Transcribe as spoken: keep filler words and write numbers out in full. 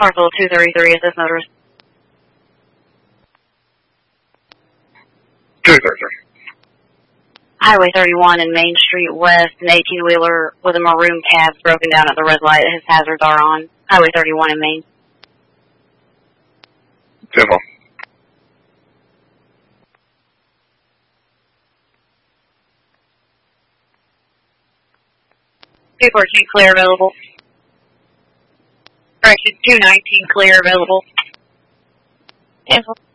Parcel two thirty-three, assist motorist. two thirty-three. Highway thirty-one and Main Street West, an eighteen-wheeler with a maroon cab broken down at the red light. His hazards are on. Highway thirty-one and Main. ten four. two fourteen clear available. Correction, two nineteen clear available. Cancel.